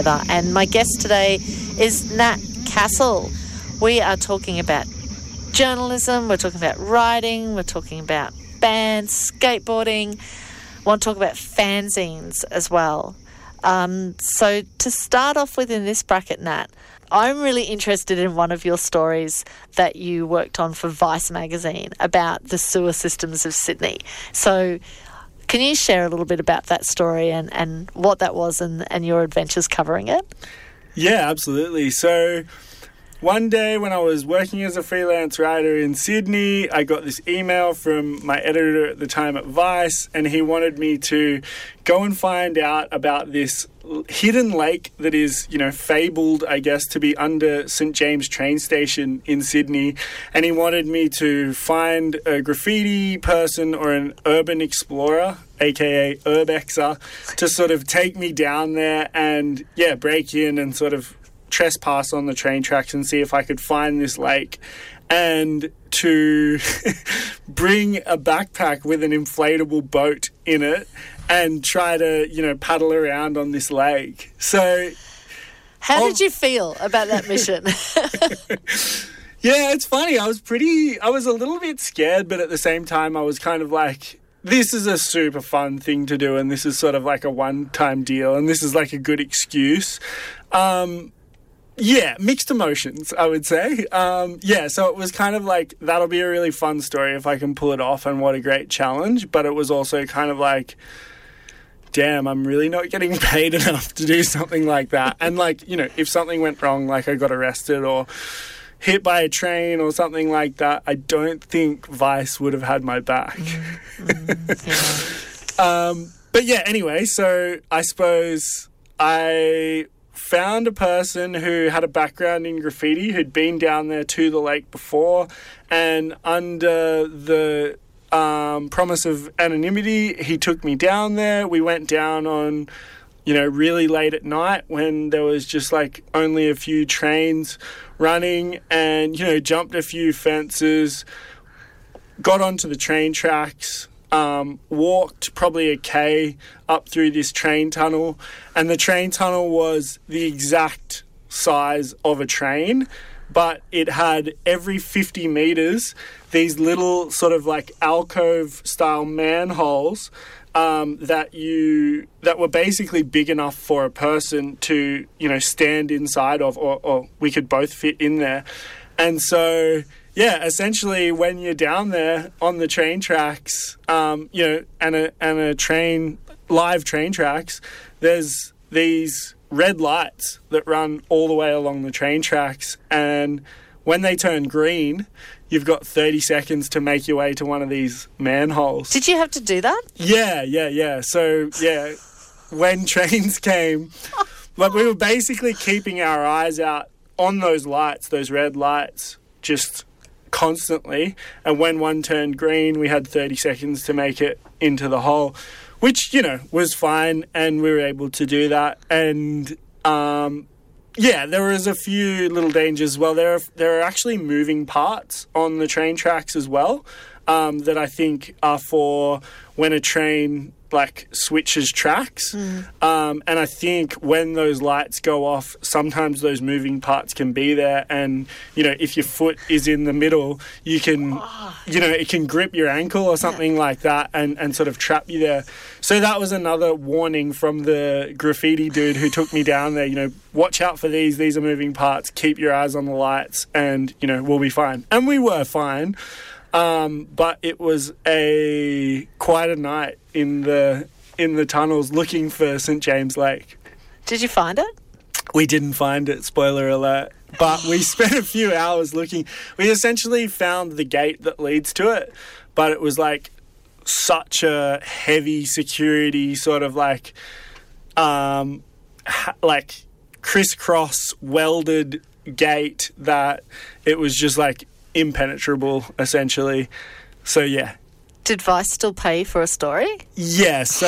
And my guest today is Nat Cassel. We are talking about journalism, we're talking about writing, we're talking about bands, skateboarding. I want to talk about fanzines as well. So to start off with in this bracket, Nat, I'm really interested in one of your stories that you worked on for Vice magazine about the sewer systems of Sydney. So can you share a little bit about that story and what that was and your adventures covering it? Yeah, absolutely. So one day when I was working as a freelance writer in Sydney, I got this email from my editor at the time at Vice, and he wanted me to go and find out about this hidden lake that is, fabled, I guess, to be under St. James train station in Sydney. And he wanted me to find a graffiti person or an urban explorer, aka urbexer, to sort of take me down there and, break in and sort of trespass on the train tracks and see if I could find this lake, and to bring a backpack with an inflatable boat in it and try to, paddle around on this lake. So how did you feel about that mission? Yeah, it's funny. I was a little bit scared, but at the same time I was kind of like, this is a super fun thing to do, and this is sort of like a one-time deal, and this is like a good excuse. Yeah, mixed emotions, I would say. So it was kind of like, that'll be a really fun story if I can pull it off, and what a great challenge. But it was also kind of like, damn, I'm really not getting paid enough to do something like that. And if something went wrong, like I got arrested or hit by a train or something like that, I don't think Vice would have had my back. But yeah, anyway, so I suppose I found a person who had a background in graffiti, who'd been down there to the lake before, and under the promise of anonymity, he took me down there. We went down on, really late at night when there was just like only a few trains running, and, jumped a few fences, got onto the train tracks, walked probably a K up through this train tunnel, and the train tunnel was the exact size of a train, but it had every 50 metres these little sort of like alcove style manholes that were basically big enough for a person to, stand inside of, or we could both fit in there. And so essentially when you're down there on the train tracks, and a train, live train tracks, there's these red lights that run all the way along the train tracks, and when they turn green, you've got 30 seconds to make your way to one of these manholes. Did you have to do that? Yeah. So, when trains came, we were basically keeping our eyes out on those lights, those red lights, just constantly. And when one turned green, we had 30 seconds to make it into the hole, which, was fine, and we were able to do that. And there was a few little dangers. Well, there are actually moving parts on the train tracks as well, that I think are for when a train switches tracks. And I think when those lights go off, sometimes those moving parts can be there, and if your foot is in the middle, you can it can grip your ankle or something like that, and sort of trap you there. So that was another warning from the graffiti dude who took me down there. Watch out for these are moving parts, keep your eyes on the lights, and we'll be fine. And we were fine. But it was quite a night in the tunnels looking for St. James Lake. Did you find it? We didn't find it, spoiler alert. But we spent a few hours looking. We essentially found the gate that leads to it, but it was such a heavy security sort of crisscross welded gate that it was just impenetrable, essentially. So Did Vice still pay for a story? Yeah, so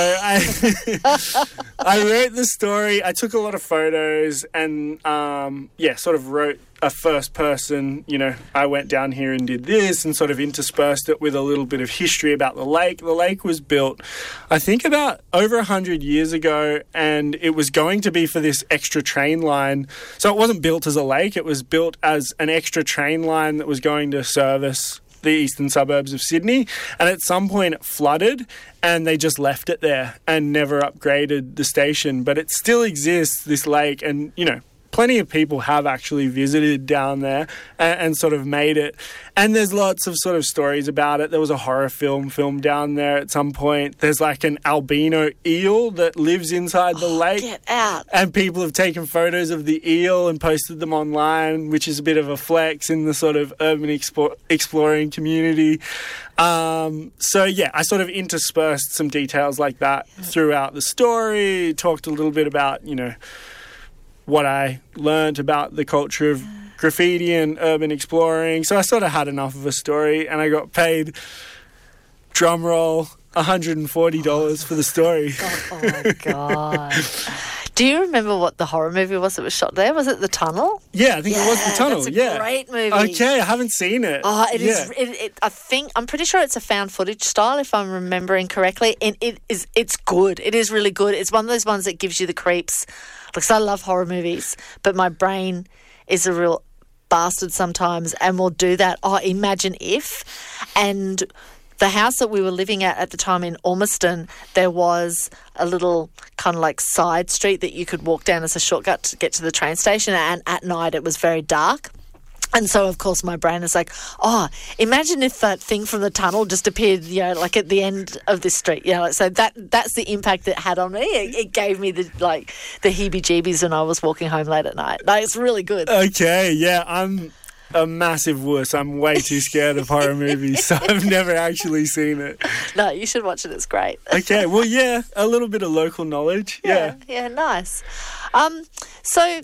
I wrote the story. I took a lot of photos and, sort of wrote a first person, I went down here and did this and sort of interspersed it with a little bit of history about the lake. The lake was built, I think, about over 100 years ago, and it was going to be for this extra train line. So it wasn't built as a lake. It was built as an extra train line that was going to service the eastern suburbs of Sydney, and at some point it flooded and they just left it there and never upgraded the station. But it still exists, this lake, and plenty of people have actually visited down there and sort of made it. And there's lots of sort of stories about it. There was a horror film filmed down there at some point. There's like an albino eel that lives inside the lake. Get out. And people have taken photos of the eel and posted them online, which is a bit of a flex in the sort of urban exploring community. I sort of interspersed some details like that throughout the story, talked a little bit about, what I learned about the culture of graffiti and urban exploring. So I sort of had enough of a story, and I got paid, drum roll, $140 for the story. Oh my God. Do you remember what the horror movie was that was shot there? Was it The Tunnel? Yeah, I think it was The Tunnel. That's a great movie. Okay, I haven't seen it. Oh, it is. I'm pretty sure it's a found footage style, if I'm remembering correctly. And it's good. It is really good. It's one of those ones that gives you the creeps. Because I love horror movies, but my brain is a real bastard sometimes and will do that. Oh, imagine if. And the house that we were living at the time in Ormiston, there was a little kind of like side street that you could walk down as a shortcut to get to the train station, and at night it was very dark. And so, of course, my brain is like, oh, imagine if that thing from The Tunnel just appeared, like at the end of this street. So that's the impact it had on me. It gave me the heebie-jeebies when I was walking home late at night. Like, it's really good. Okay, yeah, I'm a massive wuss. I'm way too scared of horror movies, so I've never actually seen it. No, you should watch it. It's great. Okay, well, yeah, a little bit of local knowledge. Yeah, nice. So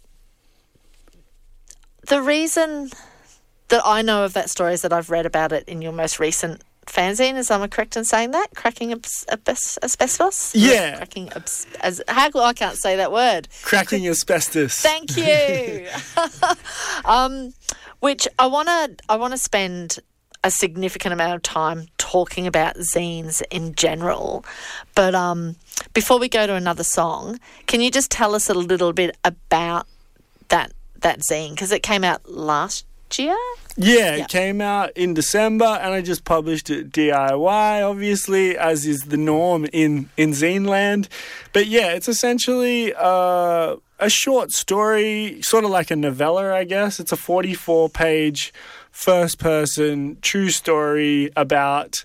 the reason that I know of that story is that I've read about it in your most recent fanzine. Is am I correct in saying that? Cracking asbestos? Yeah. I can't say that word. Cracking asbestos. Thank you. Which I want to spend a significant amount of time talking about zines in general. But before we go to another song, can you just tell us a little bit about that zine? Because it came out last year? Yeah, it came out in December, and I just published it DIY, obviously, as is the norm in zine land. But yeah, it's essentially a short story, sort of like a novella, I guess. It's a 44-page first-person true story about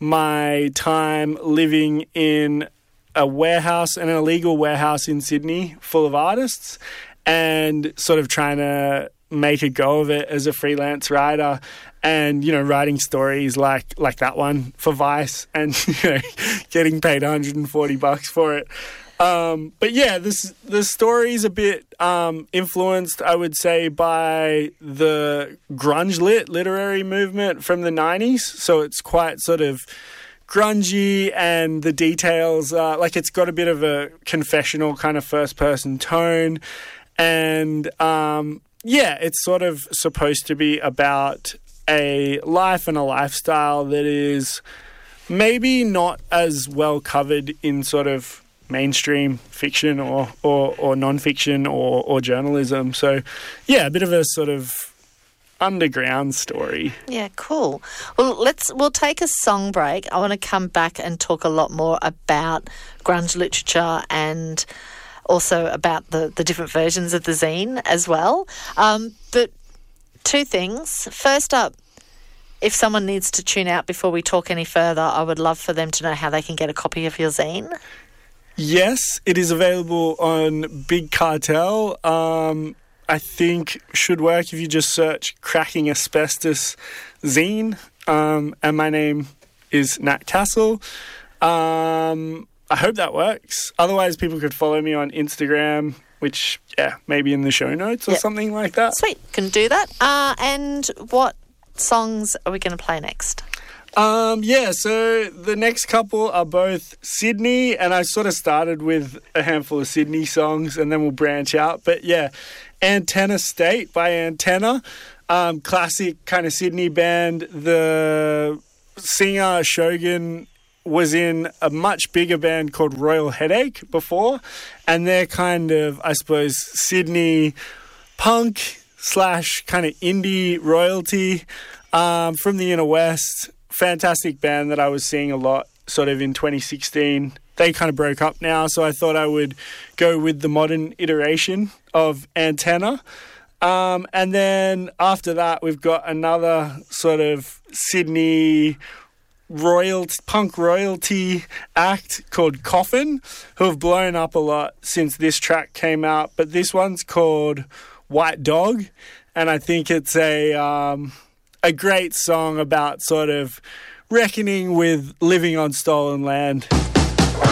my time living in a warehouse, an illegal warehouse in Sydney full of artists, and sort of trying to make a go of it as a freelance writer, and writing stories like that one for Vice, and getting paid $140 for it. But yeah, the story's a bit influenced, I would say, by the grunge literary movement from the 90s. So it's quite sort of grungy, and the details it's got a bit of a confessional kind of first person tone. And it's sort of supposed to be about a life and a lifestyle that is maybe not as well covered in sort of mainstream fiction or non-fiction or journalism. So, yeah, a bit of a sort of underground story. Yeah, cool. Well, we'll take a song break. I want to come back and talk a lot more about grunge literature and also about the different versions of the zine as well. But two things. First up, if someone needs to tune out before we talk any further, I would love for them to know how they can get a copy of your zine. Yes, it is available on Big Cartel. I think should work if you just search Cracking Asbestos Zine. And my name is Nat Castle. I hope that works. Otherwise, people could follow me on Instagram, which, maybe in the show notes or something like that. Sweet, can do that. And what songs are we going to play next? So the next couple are both Sydney, and I sort of started with a handful of Sydney songs and then we'll branch out. But yeah, Antenna State by Antenna, classic kind of Sydney band. The singer Shogun was in a much bigger band called Royal Headache before, and they're kind of, I suppose, Sydney punk / kind of indie royalty from the inner west. Fantastic band that I was seeing a lot sort of in 2016. They kind of broke up now, so I thought I would go with the modern iteration of Antenna. And then after that, we've got another sort of Sydney punk royalty act called Coffin, who have blown up a lot since this track came out. But this one's called White Dog, and I think it's a great song about sort of reckoning with living on stolen land.